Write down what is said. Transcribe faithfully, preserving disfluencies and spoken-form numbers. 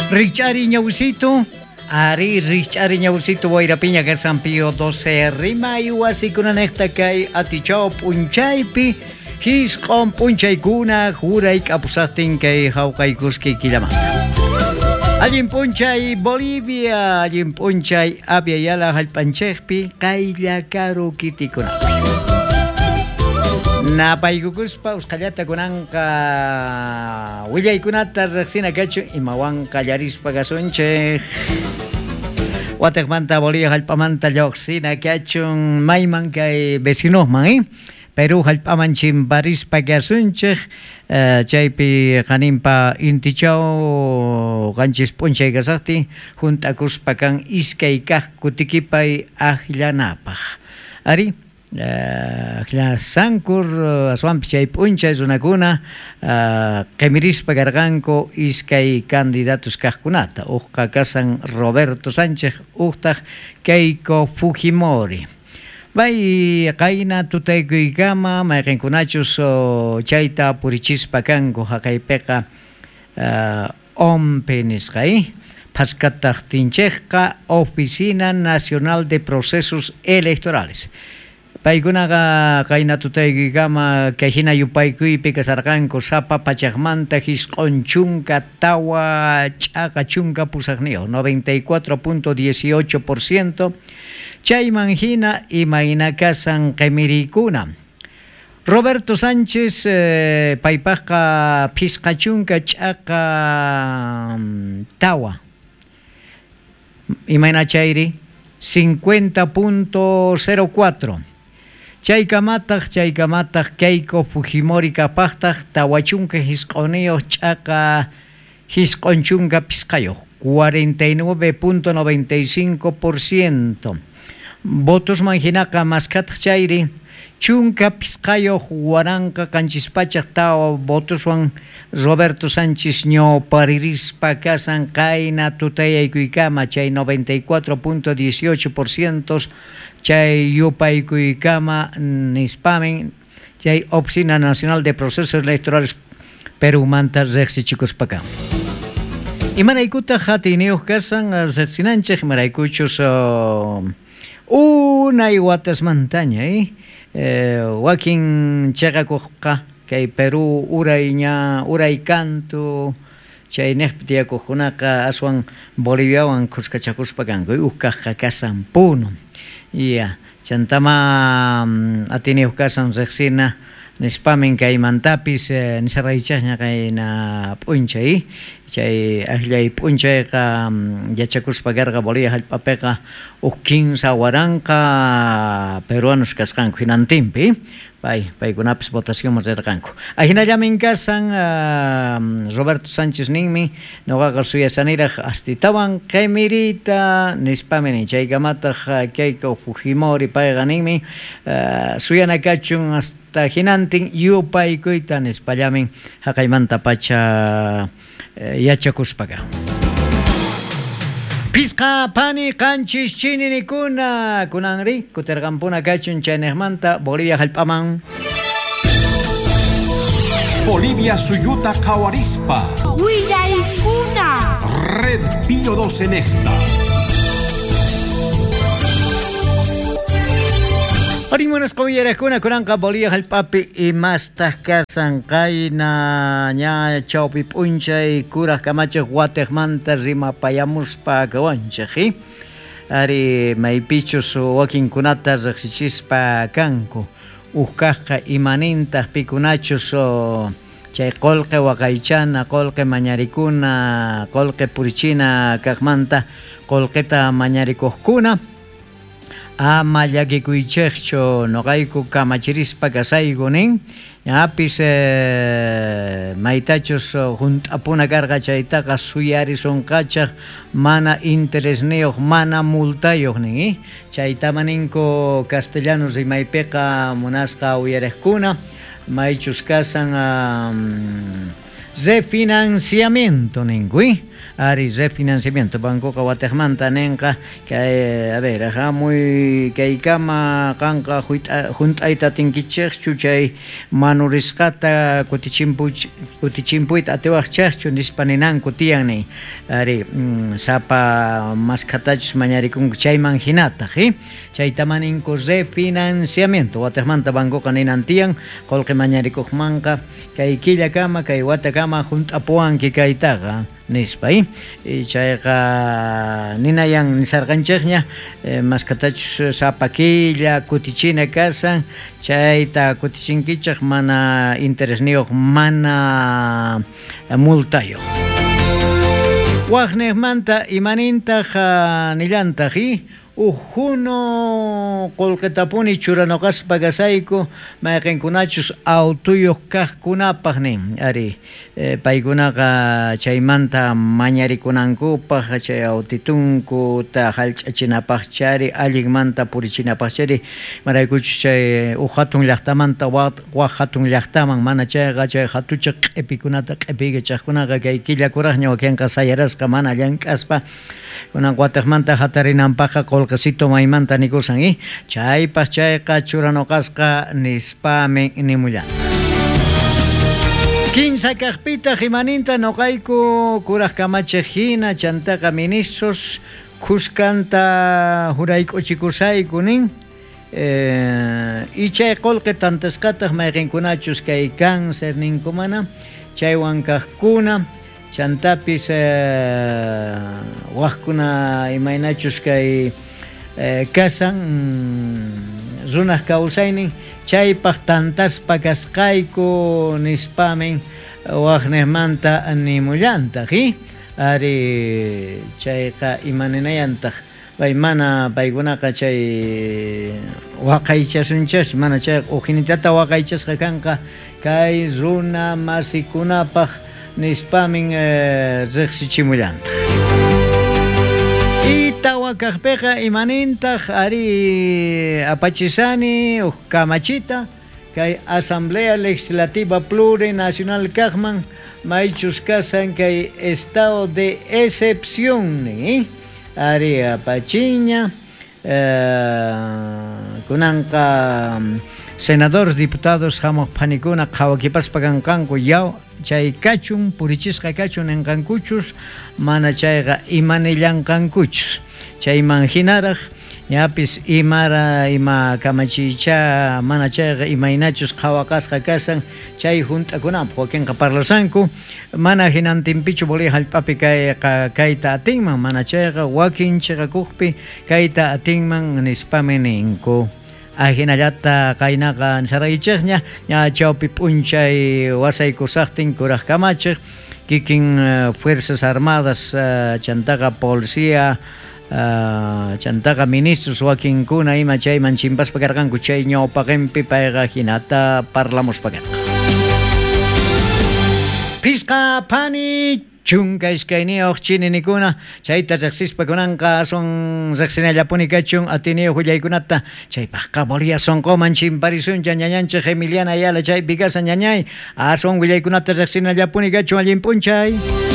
Richari ñawsito Ari Richari ñawsito Guairapiña que San Pío doce Rima iwasi kunanekta kay atichao punchaypi Hisqon punchaykuna Juray kapusatin kay hawqaykuski killamanta Allin punchay Bolivia Allin punchay Abya yala hallpanchekpi Kaylla karu kitikunapi Napaykukuspa usqallata kunanqa willaykunata riqsina kachun imawan qallarispa kasunchik Watakmanta Bolivia hallpamanta lluqsina kachun mayman kay vecinosman eh? Perú hallpaman chimbarispa kasunchik uh, chaypi qaninpa intichaw qanchis punchay kasaqti juntakuspa kan iskay kaq kutikipay aqllanapaq ari Uh, sankur uh, aswampi chay puncha runakuna uh, qimirispa karqanku iskay candidatos kaqkunata uqqa kasan Roberto Sánchez uqtaq Keiko Fujimori bay qayna tutaykuykama mayqinkunachus uh, chayta purichispa kanku haqaypiqa uh, ompe nisqay paskataq tinchekqa Oficina Nacional de Procesos Electorales Paykunaqa qayna tutaykama kayhina yupaykuypi kasarqanku sapa pachaqmanta hisq'un chunka tawa ch'aqa chunka pusaqniyoq noventa y cuatro punto dieciocho por ciento chayman hina imayna kasan qimiriykuna Roberto Sánchez eh, paypaqqa phisqa chunka ch'aqa tawa imayna chayri cincuenta punto cero cuatro Chaykamataq chaykamataq Keiko Fujimori kapaqtaq tawachunka hisq'uniyoq ch'aqa hisq'unchunka pisqayoq cuarenta y nueve punto noventa y cinco por ciento votos manhinaqa maskataq chayri chunka pisqayoq waranqa qanchispachaq tawa votoswan Roberto Sánchez ñawparirispa kasan qayna tutayaykuykama chay noventa y cuatro punto dieciocho por ciento chay yupaykuykama nispamen chay Oficina Nacional de Procesos Electorales Perú manta riqsichikuspaqa imaraykuta hatiniyuq kasan riqsinanchik imaraykuchus uh, unay watasmantaña eh? eh, wakin chaqakuqqa kay Perú uray ña uray canto chay niqpi tiyakuqkunaqa aswan Boliviawan kuskachakuspa kanku uqkaqqa kasan puno ya chantama um, atiniyuq kasan riqsina nispamin kaymantapis eh, nisaraychaqña kayna p'unchay chay aqllay p'unchayqa um, yachakuspa karqa Bolivia hallp'apiqa uq quinsa waranqa peruanos kasqanku hinantinpi pay paykunapis votación rirqanku ahinallamin kasan uh, Roberto Sánchez ninmi noqaqa suyasaniraq astitawan qimirita nispamin chaykamataq Keiko Fujimori payqa ninmi uh, suyana kachun hasta hinantin yupaykuyta nispallamin haqaymanta pacha uh, yachakuspaqa Pisqa pani qanchis chininikuna kunanri kutirqanpuna kachun chaynaqmanta Bolivia hallp'aman Bolivia suyuta qawarispa willaykuna Red Pino dos en esta Arimunas comillarakuna kunanqa Bolivia hallp'api imastaj kasan qayna ña chawpi p'unchay kuraq kamachiq watiqmanta rimapayamuspa kawanchik ari maypichus wakinkunata riqsichispa kanku uqkaqqa imanintaj pikunachus chay qollqi waqaychana qollqi mañarikuna qollqi purichina kaqmanta qollqita mañarikuqkuna ama llakikuychikchu noqayku kamachirispa kasayku nin ñapis eh, maytachus junt'apuna karqa chaytaqa suyarisunqachaq mana interesniyuq mana multayuq nin eh? chaytama ninku castellanos rimaypiqa munasqa uyariqkuna maychus kasan um, refinanciamiento ningui. Ari refinanciamiento banco kawategmanta nenka que a ver ajá muy que kama kanka juntaita tinkichech chuchay manuriscata kutichimpuch kutichimpuit atewachchu nispaninanku tiani ari sapa maskatach mañarikun chayman hinata hi chaytamaninko refinanciamiento wategmanta banco kaninantian kolke mañarikuq manka kay killa kama kay wata kama juntapuanki kaytaqa nispai y chayqa ninayan nisarqanchikña eh, maskatach sapakilla kutichina kasan chayta kutichinkichik mana interés niyuq mana multayuq waqniqmanta imanintaq nillantaji ujuno qolqetapuni churanoqaspa kasayku mayqinkunachus autoyuq kaqkunapaq nin ari eh, paykunaqa chaymanta mañarikunankupaq chay autitunkuta hallch'achinapaqchari allinmanta purichinapaqchari maraykuchus chay uj hatun llaqtamanta waq hatun llaqtaman mana chayqa chay hatuchaq q'ipikunata q'ipiga chaqkunaqa kay killakuraqña wakinqa sayarasqa mana llank'aspa kunan wategmanta hatarinanpaqa qolqesito maymanta nikusan y chaypas chayqa churanoqasqa nispami nimullanta quince kaqpita himaninta noqayku kuraq kamachiq hina chantaqa ministros kuskanta huraykuchikusayku nin eh, y chay qolqe tantasqataq mayqinkunachus kay cáncer ninkumana chaywan kaqkuna chantapis eh, waqkuna imaynachus kay eh, kasan mm, runaq kawsaynin chaypaq tantaspa kasqayku nispamin waqniqmanta nimullantaq hi ari chayqa imaninayantaq pay mana paykunaqa chay waqaychasunchas mana chay ujinitata waqaychasqa kanqa kay runa masikunapaq nispamin eh, reqsichimullanta y tawakaqpiqa imanintaq ari apachisani uj kamachita kay asamblea legislativa plurinacional kaqman maychus kasan kay estado de excepción ni ari apachiña eh, kunanqa senadores diputados hamuq phanikuna qhawakipaspa kanqanku yaw chay kachun purichisqa kachun enqankuchus mana chayqa imanillanqankuchus chayman hinaraq ñapis imara ima kamachicha mana chayqa imaynachus qhawaqasqa kasan chay junt'akunapaq wakinqa parlasanku mana hinantinpichu Bolivia hallp'api kay kayta atinman mana chayqa wakin chiqakuqpi kayta atinman nispami ninku ajinallata kaynaqa saraychaqña ña chawpi p'unchay wasaykusaqtin kuraq kamachiq kikin uh, fuerzas armadas uh, chantaqa policía uh, chantaqa ministros wakinkuna ima chayman chimpaspa karqanku chay ñawpaqinpi payqa hinata parlamuspa karqa pisqa pani chunka iskayniyuq chininikuna chayta riqsispa kunanqa son riqsinallapuni kachun atiniyuq willaykunata chaypaqqa Bolivia sonqoman chimparisuncha ñañanchik Emiliana Ayala chaypi kasa ñañay ason willaykunata riqsinallapuni kachun allin p'unchay